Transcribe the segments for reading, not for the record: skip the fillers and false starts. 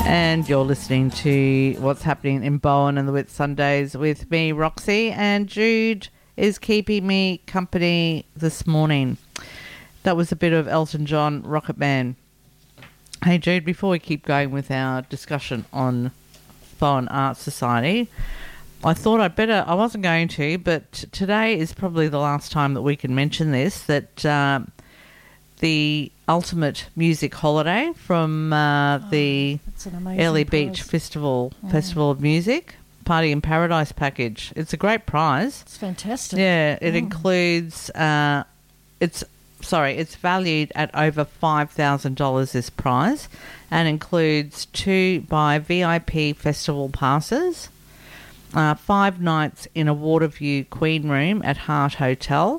And you're listening to What's Happening in Bowen and the Whitsundays with me, Roxy, and Jude is keeping me company this morning. That was a bit of Elton John, Rocket Man. Hey Jude, before we keep going with our discussion on Bowen Arts Society, I thought I wasn't going to, but today is probably the last time that we can mention this, that the ultimate music holiday from the Airlie Beach Festival of Music, Party in Paradise package. It's a great prize. It's fantastic. Yeah, it includes, it's valued at over $5,000, this prize, and includes 2 by VIP festival passes, 5 nights in a Waterview Queen Room at Hart Hotel,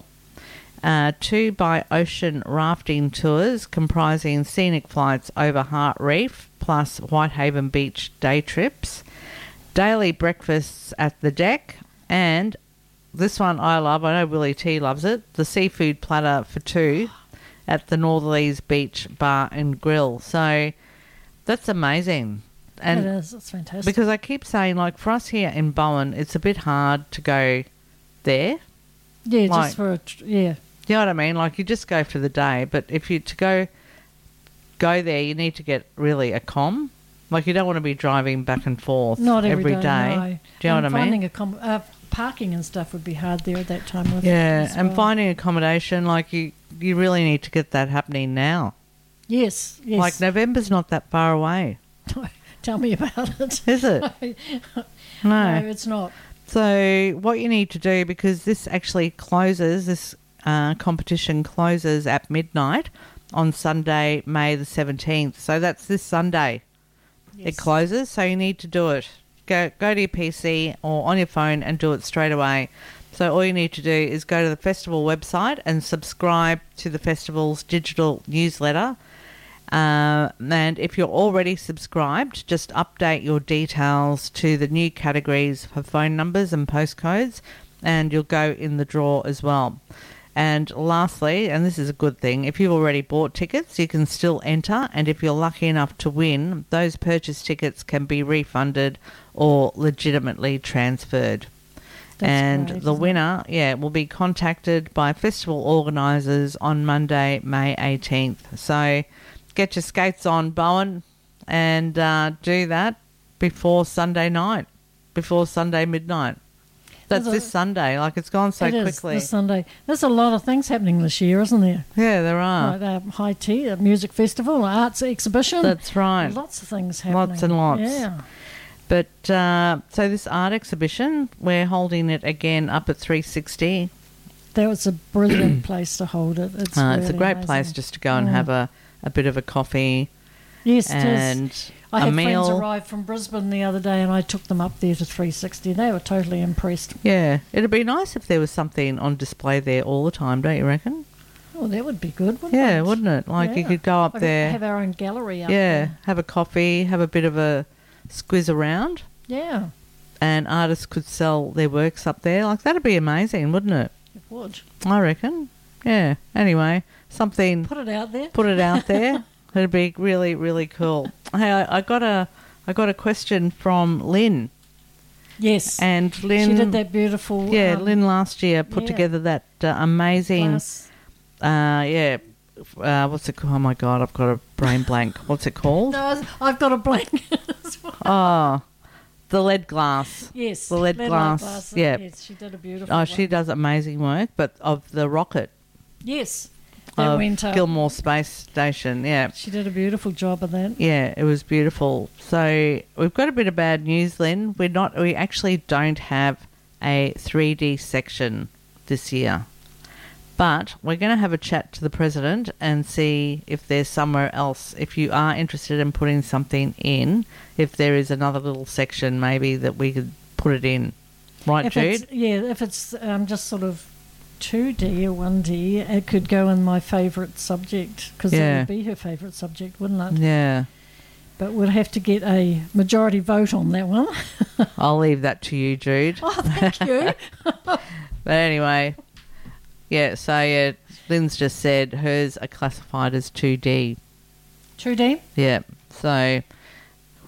2 by ocean rafting tours comprising scenic flights over Hart Reef plus Whitehaven Beach day trips, daily breakfasts at the deck, and this one I love, I know Willie T loves it, the seafood platter for 2 at the Northerlies Beach Bar and Grill. So that's amazing. And it is, it's fantastic. Because I keep saying, like, for us here in Bowen, it's a bit hard to go there. Yeah, like, just for yeah. You know what I mean? Like, you just go for the day, but if you go there, you need to get really a comm. Like, you don't want to be driving back and forth every day. No. Do you know what I mean? Finding parking and stuff would be hard there at that time. And finding accommodation, like, you really need to get that happening now. Yes. Like, November's not that far away. Tell me about it. Is it? No, it's not. So what you need to do, because this actually closes, this competition closes at midnight on Sunday, May the 17th. So that's this Sunday. Yes. It closes, so you need to do it. Go to your PC or on your phone and do it straight away. So all you need to do is go to the festival website and subscribe to the festival's digital newsletter. And if you're already subscribed, just update your details to the new categories for phone numbers and postcodes, and you'll go in the draw as well. And lastly, and this is a good thing, if you've already bought tickets, you can still enter, and if you're lucky enough to win, those purchased tickets can be refunded or legitimately transferred. That's great, the winner, will be contacted by festival organisers on Monday, May 18th. So get your skates on, Bowen, and do that before Sunday night, before Sunday midnight. That's this Sunday. Like, it's gone so quickly. This Sunday. There's a lot of things happening this year, isn't there? Yeah, there are. Like High Tea, a music festival, an arts exhibition. That's right. Lots of things happening. Lots and lots. Yeah. But so this art exhibition, we're holding it again up at 360. That was a brilliant place to hold it. It's a great place just to go and have a bit of a coffee. Yes, and it is. I had friends arrive from Brisbane the other day and I took them up there to 360. They were totally impressed. Yeah, it'd be nice if there was something on display there all the time, don't you reckon? Oh, that would be good, wouldn't it? Yeah, wouldn't it? Like, you could go up there. Have our own gallery up there. Yeah, have a coffee, have a bit of a squiz around. Yeah. And artists could sell their works up there. Like, that'd be amazing, wouldn't it? It would. I reckon. Yeah. Anyway, something... Put it out there. Put it out there. It'd be really, really cool. Hey, I got a question from Lynn. Yes. And Lynn... She did that beautiful... Yeah, Lynn last year put together that amazing... Glass. What's it called? Oh, my God, I've got a brain blank. What's it called? No, I've got a blank as well. Oh, the lead glass. Yes. The lead glass. Yeah. Yes, she did a beautiful Oh, one. she does amazing work, but of the rocket. Yes. That went up. Gilmore Space Station, yeah. She did a beautiful job of that. Yeah, it was beautiful. So we've got a bit of bad news, Lynn. We actually don't have a 3D section this year. But we're going to have a chat to the president and see if there's somewhere else, if you are interested in putting something in, if there is another little section maybe that we could put it in. Right, Jude? If it's just sort of 2D or 1D, it could go in my favourite subject, because it would be her favourite subject, wouldn't it? Yeah. But we'll have to get a majority vote on that one. I'll leave that to you, Jude. Oh, thank you. But anyway... Yeah, so Lynn's just said hers are classified as 2D. 2D? Yeah, so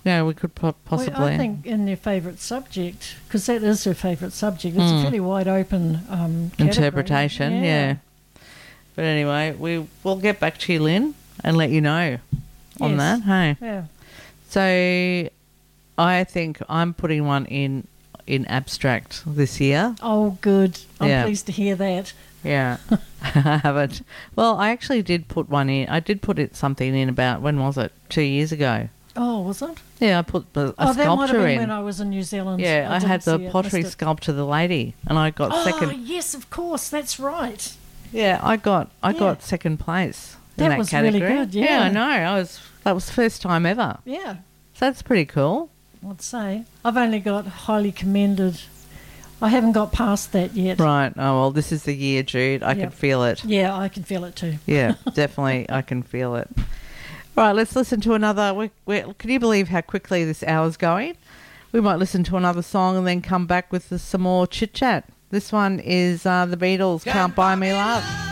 Yeah, we could possibly. Well, I think in their favourite subject, because that is her favourite subject, it's a fairly wide open interpretation. Yeah. But anyway, we'll get back to you, Lynn, and let you know on that. Hey. Yeah. So I think I'm putting one in abstract this year. Oh, good. I'm pleased to hear that. Yeah, I haven't. Well, I actually did put one in. I did put something in about, when was it? 2 years ago. Oh, was it? Yeah, I put a sculpture that might have been in. when I was in New Zealand. Yeah, I had the pottery sculpture, the lady, and I got second. Oh, yes, of course, that's right. Yeah, I got second place in that was category. Really good. Yeah, I know. That was the first time ever. Yeah, so that's pretty cool. I'd say I've only got highly commended. I haven't got past that yet. Right. Oh, well, this is the year, Jude. I can feel it. Yeah, I can feel it too. Yeah, definitely. I can feel it. All right, let's listen to another. Can you believe how quickly this hour's going? We might listen to another song and then come back with some more chit-chat. This one is the Beatles, Can't Buy Me Love.